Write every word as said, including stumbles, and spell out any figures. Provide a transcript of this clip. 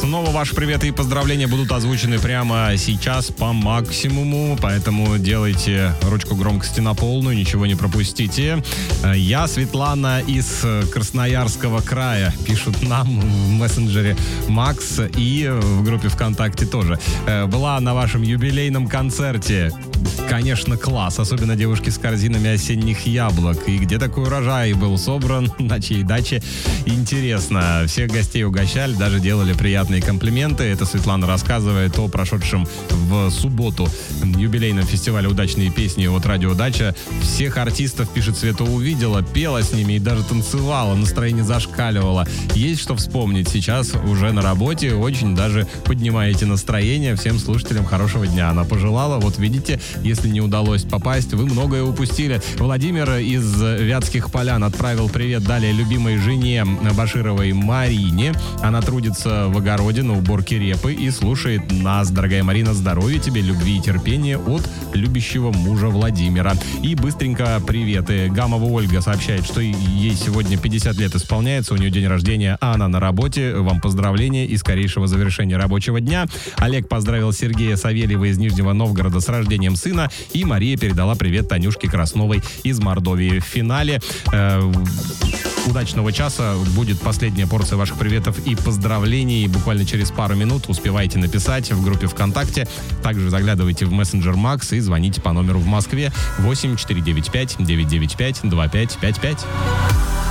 Снова ваши приветы и поздравления будут озвучены прямо сейчас по максимуму, поэтому делайте ручку громкости на полную, ничего не пропустите. Я Светлана из Красноярского края, пишут нам в мессенджере Макс, и в группе ВКонтакте тоже. Была на вашем юбилейном концерте. Конечно, класс, особенно девушки с корзинами осенних яблок. И где такой урожай был собран, на чьей даче, интересно. Всех гостей угощали, даже делали приятные комплименты. Это Светлана рассказывает о прошедшем в субботу юбилейном фестивале «Удачные песни» от «Радио Дача». Всех артистов, пишет Света, увидела, пела с ними и даже танцевала, настроение зашкаливало. Есть что вспомнить. Сейчас уже на работе, очень даже поднимаете настроение. Всем слушателям хорошего дня. Она пожелала, вот видите, если не удалось попасть, вы многое упустили. Владимир из Вятских Полян отправил привет далее любимой жене Башировой Марине. Она трудится в огороде на уборке репы и слушает нас. Дорогая Марина, здоровья тебе, любви и терпения от любящего мужа Владимира. И быстренько приветы. Гамова Ольга сообщает, что ей сегодня пятьдесят лет исполняется, у нее день рождения, а она на работе. Вам поздравления и скорейшего завершения рабочего дня. Олег поздравил Сергея Савельева из Нижнего Новгорода с рождением сына. И Мария передала привет Танюшке Красновой из Мордовии. В финале э, удачного часа будет последняя порция ваших приветов и поздравлений. Буквально через пару минут успевайте написать в группе ВКонтакте. Также заглядывайте в мессенджер Макс и звоните по номеру в Москве восемь четыре девять пять девять девять пять два пять пять пять.